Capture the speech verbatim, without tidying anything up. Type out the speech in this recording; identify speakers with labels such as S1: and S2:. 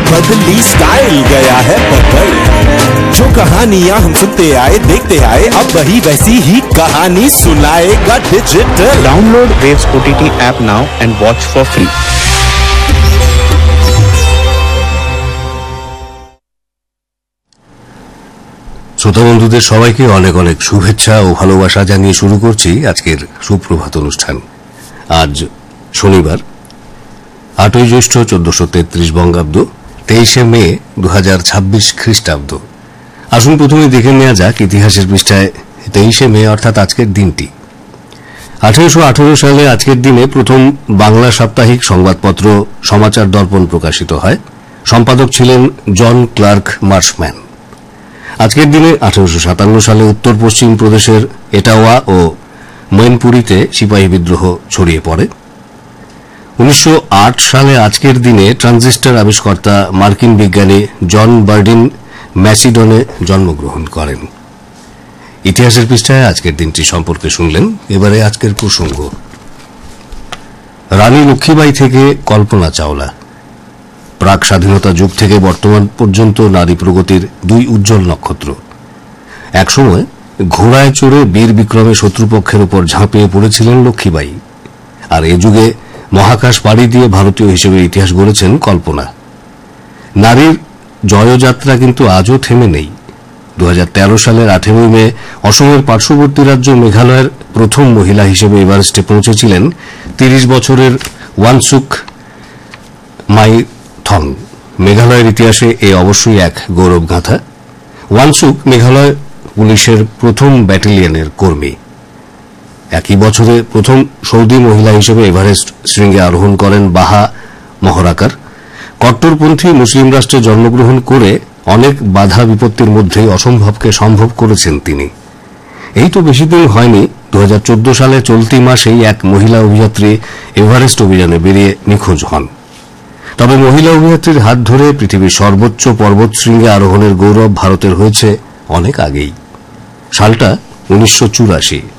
S1: बदली स्टाइल गया है बदल। जो कहानियां हम सुनते आए देखते आए अब वही वैसी ही कहानी सुनाएगा digital.
S2: Download waves OTT app now and watch for free.
S3: শ্রোতা বন্ধুদের সবাইকে অনেক অনেক শুভেচ্ছা ও ভালোবাসা জানিয়ে শুরু করছি আজকের সুপ্রভাত অনুষ্ঠান। আজ শনিবার আটই জ্যৈষ্ঠ চোদ্দশো তেত্রিশ বঙ্গাব্দ, তেইশে মে দু হাজার ছাব্বিশ খ্রিস্টাব্দ। আসুন প্রথমে দেখে নেওয়া যাক ইতিহাসের পৃষ্ঠায় তেইশে মে অর্থাৎ আজকের দিনটি। আঠারোশো আঠারো সালে আজকের দিনে প্রথম বাংলা সাপ্তাহিক সংবাদপত্র সমাচার দর্পণ প্রকাশিত হয়। সম্পাদক ছিলেন জন ক্লার্ক মার্শম্যান। আজকের দিনে আঠারোশো সাতান্ন সালে উত্তর পশ্চিম প্রদেশের এটাওয়া ও মৈনপুরীতে সিপাহী বিদ্রোহ ছড়িয়ে পড়ে। উনিশশো আট সালে আজকের দিনে ট্রানজিস্টর আবিষ্কর্তা মার্কিন বিজ্ঞানী জন বার্ডিন ম্যাসিডনে জন্মগ্রহণ করেন। ইতিহাসের পৃষ্ঠায় আজকের দিনটি সম্পর্কে শুনলেন। এবারে আজকের প্রসঙ্গ। রানী লক্ষ্মীবাই থেকে কল্পনা চাওলা। প্রাক স্বাধীনতা যুগ থেকে বর্তমান পর্যন্ত নারী প্রগতির দুই উজ্জ্বল নক্ষত্র। একসময় ঘোড়ায় চড়ে বীর বিক্রমে শত্রুপক্ষের উপর ঝাঁপিয়ে পড়েছিলেন লক্ষ্মীবাই, আর এ যুগে মহাকাশ পাড়ি দিয়ে ভারতীয় হিসেবে ইতিহাস গড়েছেন কল্পনা। নারীর জয়যাত্রা কিন্তু আজও থেমে নেই। দু হাজার তেরো সালের আঠেরোই মে অসমের পার্শ্ববর্তী রাজ্য মেঘালয়ের প্রথম মহিলা হিসেবে এভারেস্টে পৌঁছেছিলেন তিরিশ বছরের ওয়ানসুক মাই থং। মেঘালয়ের ইতিহাসে এ অবশ্যই এক গৌরবগাথা। ওয়ানসুক মেঘালয় পুলিশের প্রথম ব্যাটালিয়নের কর্মী। একই বছরে প্রথম সৌদি মহিলা হিসেবে এভারেস্ট শৃঙ্গে আরোহণ করেন বাহা মহরাকার। কট্টরপন্থী মুসলিম রাষ্ট্রে জন্মগ্রহণ করে অনেক বাধা বিপত্তির মধ্যে অসম্ভবকে সম্ভব করেছেন তিনি। এই তো বেশি দিন হয়নি, দু হাজার চোদ্দ সালে চলতি মাসেই এক মহিলা অভিযাত্রী এভারেস্ট অভিযানে বেরিয়ে নিখোঁজ হন। তবে মহিলা অভিযাত্রীর হাত ধরে পৃথিবীর সর্বোচ্চ পর্বত শৃঙ্গে আরোহণের গৌরব ভারতের হয়েছে অনেক আগেই। সালটা উনিশশো চুরাশি।